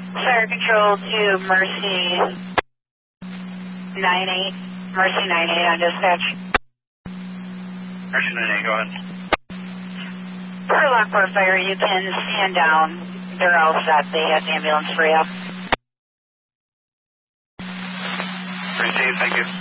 Fire control to Mercy 98. Mercy 98 on dispatch. Mercy 98, go ahead. For Lockport Fire, you can stand down. They're all set. They have the ambulance for you. Received, thank you.